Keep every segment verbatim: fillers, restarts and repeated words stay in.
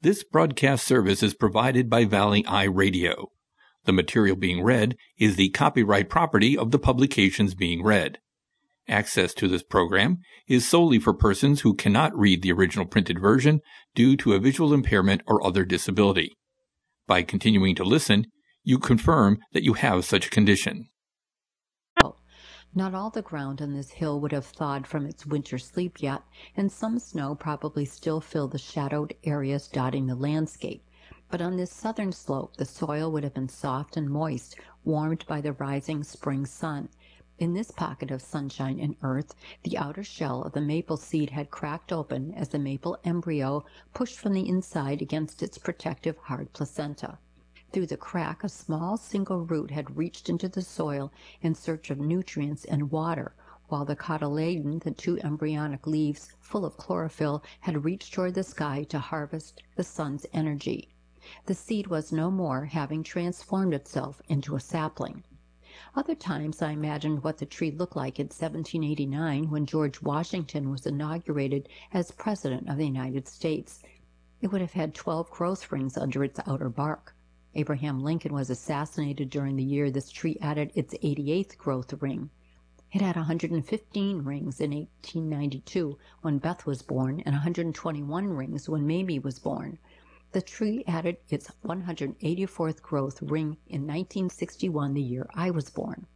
This broadcast service is provided by Valley Eye Radio. The material being read is the copyright property of the publications being read. Access to this program is solely for persons who cannot read the original printed version due to a visual impairment or other disability. By continuing to listen, you confirm that you have such a condition. Not all the ground on this hill would have thawed from its winter sleep yet, and some snow probably still filled the shadowed areas dotting the landscape. But on this southern slope the soil would have been soft and moist, warmed by the rising spring sun. In this pocket of sunshine and earth, the outer shell of the maple seed had cracked open as the maple embryo pushed from the inside against its protective hard placenta. Through the crack a small single root had reached into the soil in search of nutrients and water, while the cotyledon, the two embryonic leaves full of chlorophyll, had reached toward the sky to harvest the sun's energy. The seed was no more, having transformed itself into a sapling. Other times I imagined what the tree looked like in seventeen eighty-nine when George Washington was inaugurated as President of the United States. It would have had twelve growth rings under its outer bark. Abraham Lincoln was assassinated during the year this tree added its eighty-eighth growth ring. It had one hundred fifteen rings in eighteen ninety-two when Beth was born and one hundred twenty-one rings when Mamie was born. The tree added its one hundred eighty-fourth growth ring in nineteen sixty-one, the year I was born.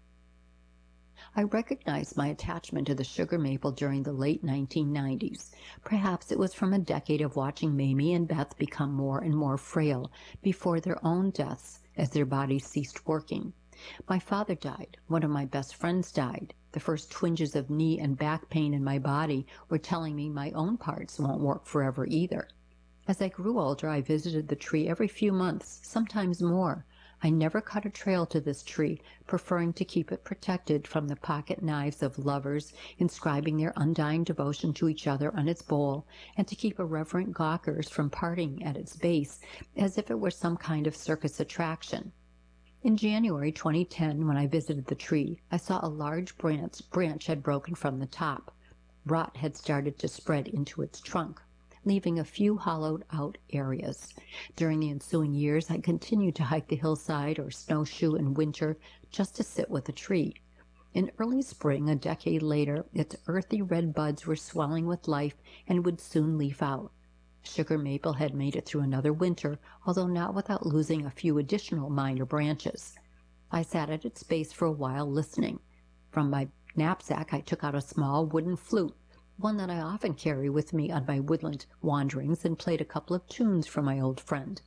I recognized my attachment to the sugar maple during the late nineteen nineties. Perhaps it was from a decade of watching Mamie and Beth become more and more frail before their own deaths as their bodies ceased working. My father died. One of my best friends died. The first twinges of knee and back pain in my body were telling me my own parts won't work forever either. As I grew older, I visited the tree every few months, sometimes more. I never cut a trail to this tree, preferring to keep it protected from the pocket knives of lovers inscribing their undying devotion to each other on its bole, and to keep irreverent gawkers from parting at its base as if it were some kind of circus attraction. In January twenty ten, when I visited the tree, I saw a large branch, branch had broken from the top. Rot had started to spread into its trunk, leaving a few hollowed-out areas. During the ensuing years, I continued to hike the hillside or snowshoe in winter just to sit with the tree. In early spring, a decade later, its earthy red buds were swelling with life and would soon leaf out. Sugar maple had made it through another winter, although not without losing a few additional minor branches. I sat at its base for a while listening. From my knapsack I took out a small wooden flute, one that I often carry with me on my woodland wanderings, and played a couple of tunes for my old friend.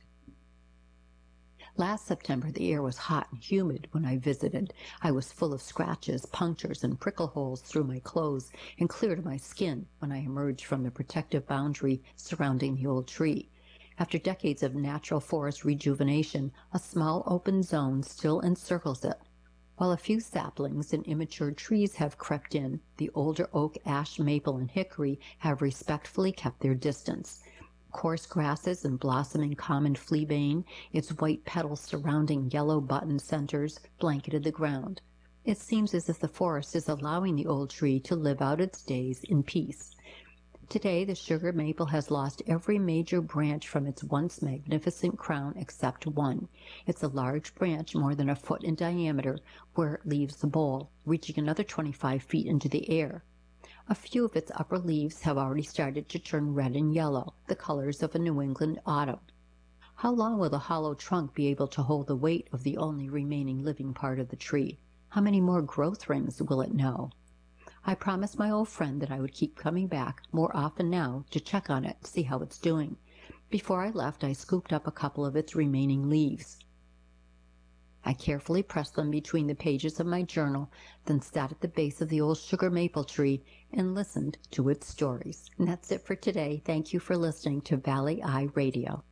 Last September the air was hot and humid when I visited. I was full of scratches, punctures, and prickle holes through my clothes, and clear to my skin when I emerged from the protective boundary surrounding the old tree. After decades of natural forest rejuvenation, a small open zone still encircles it. While a few saplings and immature trees have crept in, the older oak, ash, maple, and hickory have respectfully kept their distance. Coarse grasses and blossoming common fleabane, its white petals surrounding yellow button centers, blanketed the ground. It seems as if the forest is allowing the old tree to live out its days in peace. Today the sugar maple has lost every major branch from its once magnificent crown except one. It's a large branch more than a foot in diameter where it leaves the bole, reaching another twenty-five feet into the air. A few of its upper leaves have already started to turn red and yellow, the colors of a New England autumn. How long will the hollow trunk be able to hold the weight of the only remaining living part of the tree? How many more growth rings will it know? I promised my old friend that I would keep coming back more often now to check on it, see how it's doing. Before I left, I scooped up a couple of its remaining leaves. I carefully pressed them between the pages of my journal, then sat at the base of the old sugar maple tree and listened to its stories. And that's it for today. Thank you for listening to Valley Eye Radio.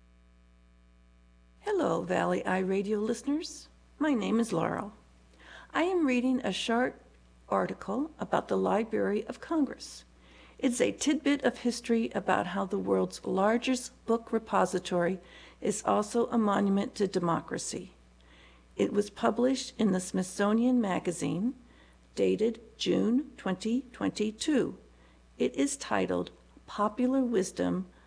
Hello, Valley Eye Radio listeners. My name is Laurel. I am reading a short article about the Library of Congress. It's a tidbit of history about how the world's largest book repository is also a monument to democracy. It was published in the Smithsonian Magazine, dated June twenty twenty-two. It is titled Popular Wisdom